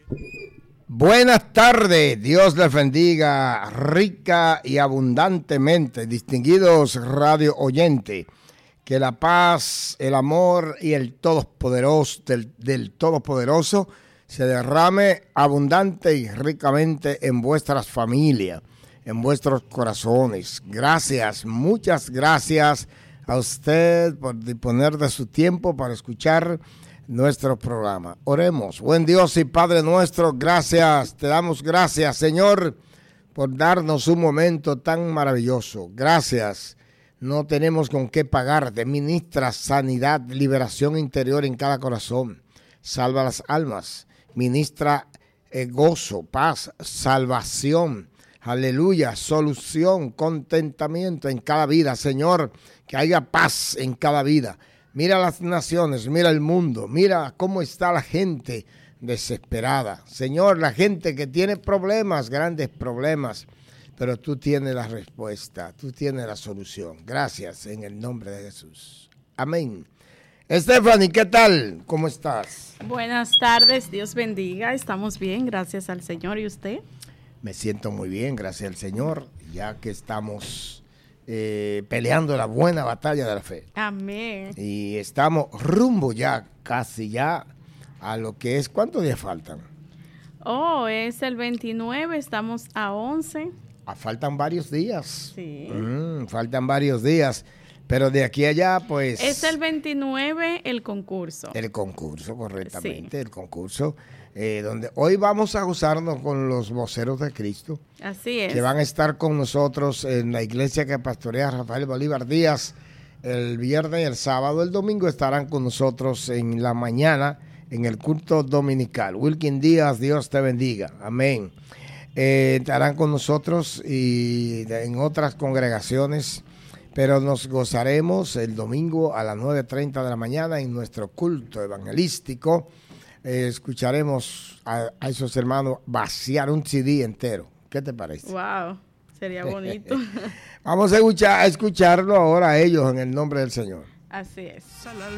Buenas tardes, Dios les bendiga rica y abundantemente, distinguidos radio oyentes, que la paz, el amor y el todopoderoso del Todopoderoso se derrame abundante y ricamente en vuestras familias, en vuestros corazones. Gracias, muchas gracias a usted por disponer de su tiempo para escuchar nuestro programa. Oremos. Buen Dios y Padre nuestro, gracias, te damos gracias, Señor, por darnos un momento tan maravilloso. Gracias. No tenemos con qué pagarte. Ministra sanidad, liberación interior en cada corazón. Salva las almas. Ministra gozo, paz, salvación. Aleluya, solución, contentamiento en cada vida. Señor, que haya paz en cada vida. Mira las naciones, mira el mundo, mira cómo está la gente desesperada. Señor, la gente que tiene problemas, grandes problemas, pero tú tienes la respuesta, tú tienes la solución. Gracias en el nombre de Jesús. Amén. Stephanie, ¿qué tal? ¿Cómo estás? Buenas tardes, Dios bendiga. Estamos bien, gracias al Señor. ¿Y usted? Me siento muy bien, gracias al Señor, ya que estamos peleando la buena batalla de la fe. Amén. Y estamos rumbo ya, casi ya, a lo que es, ¿cuántos días faltan? Es el 29, estamos a 11. Faltan varios días. Sí. Faltan varios días, pero de aquí a allá, pues... Es el 29 el concurso. El concurso, correctamente, sí. El concurso, donde hoy vamos a gozarnos con los voceros de Cristo. Así es. Que van a estar con nosotros en la iglesia que pastorea Rafael Bolívar Díaz el viernes y el sábado. El domingo estarán con nosotros en la mañana en el culto dominical. Wilkin Díaz, Dios te bendiga. Amén. Estarán con nosotros y en otras congregaciones, pero nos gozaremos el domingo a las 9:30 de la mañana en nuestro culto evangelístico. Escucharemos a esos hermanos vaciar un CD entero. ¿Qué te parece? Wow, sería bonito. Vamos a escucharlo ahora a ellos en el nombre del Señor. Así es.